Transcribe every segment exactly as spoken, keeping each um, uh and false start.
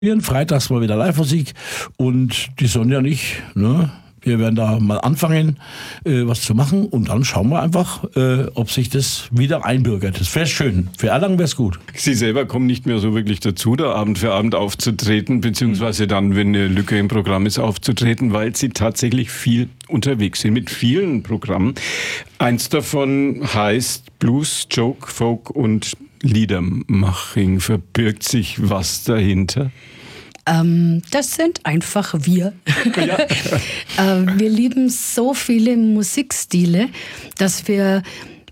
Freitags mal wieder Live-Musik und die Sonja und ich, ne? Wir werden da mal anfangen, äh, was zu machen und dann schauen wir einfach, äh, ob sich das wieder einbürgert. Das wäre schön. Für Erlangen wäre es gut. Sie selber kommen nicht mehr so wirklich dazu, da Abend für Abend aufzutreten, beziehungsweise dann, wenn eine Lücke im Programm ist, aufzutreten, weil Sie tatsächlich viel unterwegs sind, mit vielen Programmen. Eins davon heißt Blues, Joke, Folk und Liedermaching. Verbirgt sich was dahinter? Ähm, das sind einfach wir. Ja. äh, wir lieben so viele Musikstile, dass wir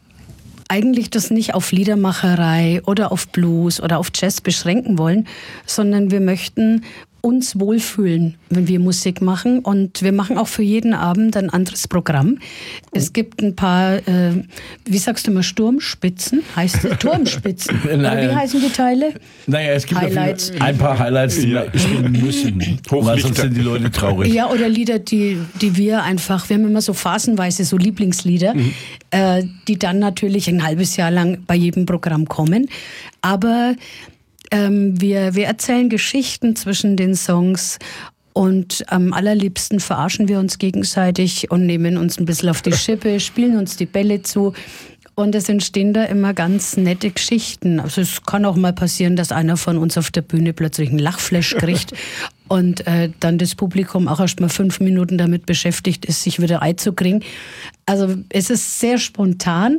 eigentlich das nicht auf Liedermacherei oder auf Blues oder auf Jazz beschränken wollen, sondern wir möchten uns wohlfühlen, wenn wir Musik machen. Und wir machen auch für jeden Abend ein anderes Programm. Es gibt ein paar, äh, wie sagst du mal, Sturmspitzen? Heißt es Turmspitzen? Oder wie heißen die Teile? Naja, es gibt Highlights. ein paar Highlights, die wir spielen müssen. Weil sonst sind die Leute traurig. Ja, oder Lieder, die, die wir einfach, wir haben immer so phasenweise so Lieblingslieder, mhm. äh, die dann natürlich ein halbes Jahr lang bei jedem Programm kommen. Aber Ähm, wir, wir erzählen Geschichten zwischen den Songs und am allerliebsten verarschen wir uns gegenseitig und nehmen uns ein bisschen auf die Schippe, spielen uns die Bälle zu. Und es entstehen da immer ganz nette Geschichten. Also es kann auch mal passieren, dass einer von uns auf der Bühne plötzlich einen Lachflash kriegt und äh, dann das Publikum auch erst mal fünf Minuten damit beschäftigt ist, sich wieder einzukriegen. Also es ist sehr spontan.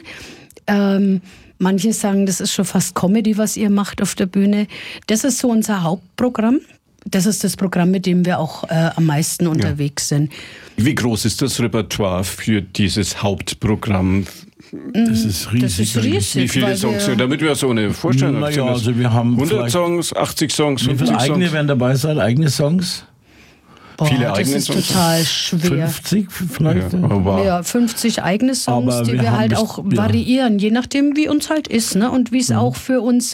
Ähm, Manche sagen, das ist schon fast Comedy, was ihr macht auf der Bühne. Das ist so unser Hauptprogramm. Das ist das Programm, mit dem wir auch äh, am meisten unterwegs ja. sind. Wie groß ist das Repertoire für dieses Hauptprogramm? Das ist riesig. Das ist riesig. Wie viele Songs? Wir, damit wir so eine Vorstellung haben. Naja, also wir haben hundert Songs, achtzig Songs, fünfzig Songs. Wie viele eigene werden dabei sein? Eigene Songs? Boah, viele das eigene ist Songs? Total schwer. fünfzig vielleicht? Ja, aber ja, fünfzig eigene Songs, aber die wir wir halt bis, auch ja. variieren, je nachdem, wie uns halt ist, ne? Und wie es mhm. auch für uns,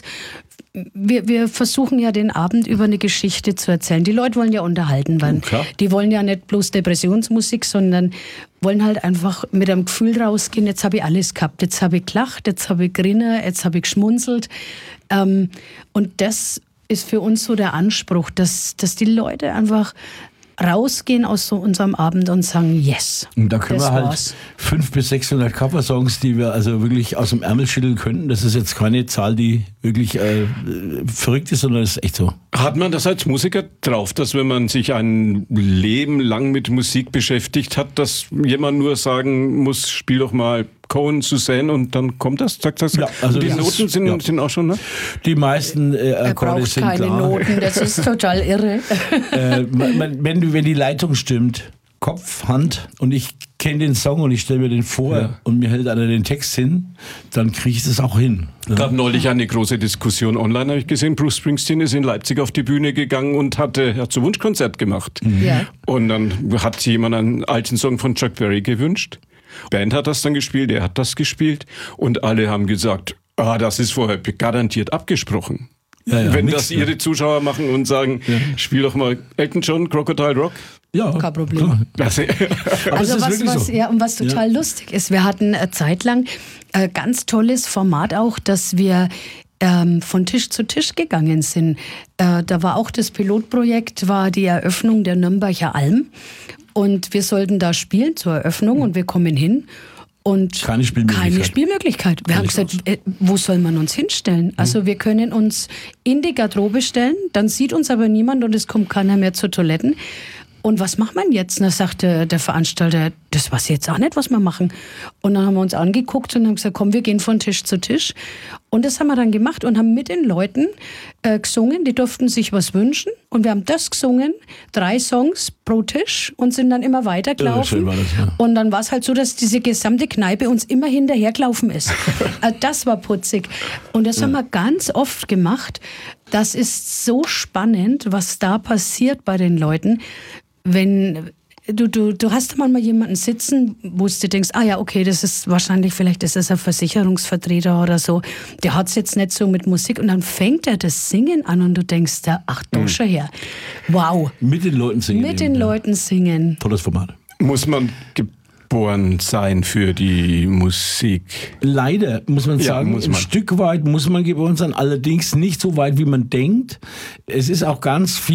wir, wir versuchen ja den Abend über eine Geschichte zu erzählen. Die Leute wollen ja unterhalten werden. Okay. Die wollen ja nicht bloß Depressionsmusik, sondern wollen halt einfach mit einem Gefühl rausgehen, jetzt habe ich alles gehabt, jetzt habe ich gelacht, jetzt habe ich grinner, jetzt habe ich geschmunzelt. Ähm, und das ist für uns so der Anspruch, dass, dass die Leute einfach rausgehen aus so unserem Abend und sagen, yes. Und da können das wir halt war's. fünfhundert bis sechshundert Cover-Songs, die wir also wirklich aus dem Ärmel schütteln könnten. Das ist jetzt keine Zahl, die wirklich äh, verrückt ist, sondern das ist echt so. Hat man das als Musiker drauf, dass wenn man sich ein Leben lang mit Musik beschäftigt hat, dass jemand nur sagen muss, spiel doch mal Cohen, Suzanne und dann kommt das? Zack, zack, zack. Ja, also die Noten ist, sind, ja. sind auch schon, ne? Die meisten äh, Er Akkorde braucht sind keine klar. Noten, das ist total irre. äh, man, man, wenn, du- wenn die Leitung stimmt, Kopf, Hand und ich kenne den Song und ich stelle mir den vor Ja. und mir hält einer den Text hin, dann kriege ich das auch hin. Es gab neulich eine große Diskussion online, habe ich gesehen. Bruce Springsteen ist in Leipzig auf die Bühne gegangen und hatte, hat so ein Wunschkonzert gemacht. Ja. Und dann hat jemand einen alten Song von Chuck Berry gewünscht. Band hat das dann gespielt, er hat das gespielt und alle haben gesagt, ah, das ist vorher garantiert abgesprochen. Ja, ja, Wenn nix, das ihre Zuschauer machen und sagen, ja. spiel doch mal Elton John, Crocodile Rock. Ja, Kein Problem. klar. Das, Aber Also es ist was, wirklich was, so. ja, und was total Ja. lustig ist, wir hatten eine Zeit lang ein ganz tolles Format auch, dass wir ähm, von Tisch zu Tisch gegangen sind. Äh, da war auch das Pilotprojekt, war die Eröffnung der Nürnberger Alm und wir sollten da spielen zur Eröffnung und wir kommen hin. Und Keine Spielmöglichkeit. Keine Spielmöglichkeit. Wir haben gesagt, äh, wo soll man uns hinstellen? Also wir können uns in die Garderobe stellen, dann sieht uns aber niemand und es kommt keiner mehr zu Toiletten. Und was macht man jetzt? Und da sagte der Veranstalter, das weiß ich jetzt auch nicht, was wir machen. Und dann haben wir uns angeguckt und haben gesagt, komm, wir gehen von Tisch zu Tisch. Und das haben wir dann gemacht und haben mit den Leuten äh, gesungen. Die durften sich was wünschen. Und wir haben das gesungen, drei Songs pro Tisch und sind dann immer weitergelaufen. Ja, schön war das, ja. Und dann war es halt so, dass diese gesamte Kneipe uns immer hinterhergelaufen ist. Äh, das war putzig. Und das haben wir ganz oft gemacht. Das ist so spannend, was da passiert bei den Leuten, wenn du, du, du hast manchmal jemanden sitzen, wo du denkst, ah ja, okay, das ist wahrscheinlich, vielleicht ist das ein Versicherungsvertreter oder so, der hat es jetzt nicht so mit Musik und dann fängt er das Singen an und du denkst, da, ach du mhm. schon her, wow. Mit den Leuten singen. Mit eben, den ja. Leuten singen. Tolles Format. muss man geboren sein für die Musik. Leider, muss man Ja, sagen, muss ein man. Stück weit muss man geboren sein, allerdings nicht so weit, wie man denkt. Es ist auch ganz viel